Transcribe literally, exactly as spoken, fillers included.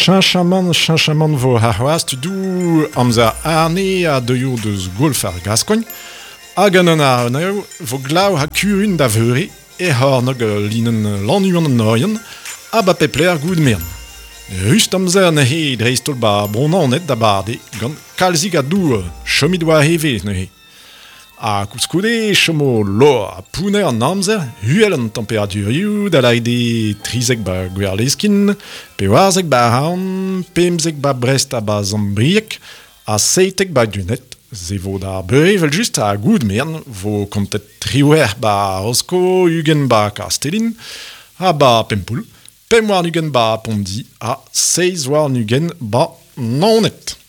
Cheñchamant, cheñchamant vo c'hoaz, tu dou amzer arne a deuio deus golf ar gaskogn, hag an an arneo vo glav ha kurun da veure e c'hornog linen lannuan an oien a ba pepler goud mern. Just amzer ne he dreistol ba bronanet da barde gant kalzik a dou chomit war heve ne he. A kouskoude chomo lo a poune an amzer huel an temperaturioù da laide trizek ba gwerleskin, pewarzek ba haon, pemzek ba brest a ba zambriek, a seitek ba dunet, ze vo da berevel just a goud mern, vo kontet triwer ba rosko, ugen ba kastelin, a ba pempoul, pem war nugen ba pondi, a seiz war nugen ba naonet.